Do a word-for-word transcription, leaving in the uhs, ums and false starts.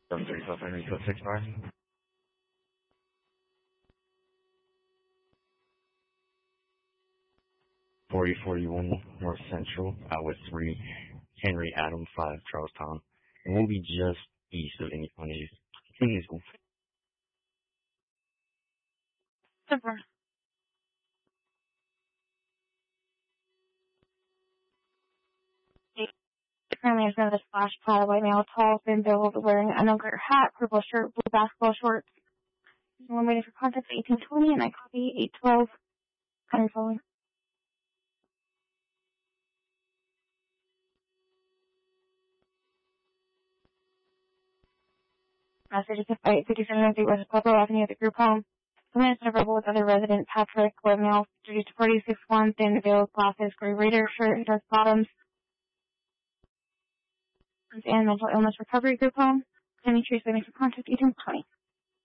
seven three five Henry Code six nine. forty forty-one North Central, Outlet three, Henry Adam five, Charlestown. And we'll be just east of any on these. Kingsville. Super. Currently, is another splash pad, a white male, tall, thin build, wearing a no-glitter hat, purple shirt, blue basketball shorts. I'm waiting for contact eighteen twenty, and I copy eight twelve. Coming forward. Message is at fifty-seven West Pueblo Avenue at the group home. The minutes are verbal with other resident Patrick, white male, introduced to party six one, thin veiled glasses, gray raider shirt, dark bottoms. And mental illness recovery group home. Any trees waiting for contact eighteen twenty.